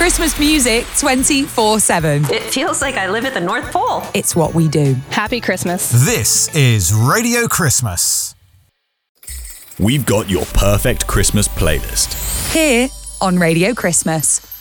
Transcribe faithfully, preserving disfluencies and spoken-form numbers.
Christmas music twenty-four seven. It feels like I live at the North Pole. It's what we do. Happy Christmas. This is Radio Christmas. We've got your perfect Christmas playlist Here on Radio Christmas.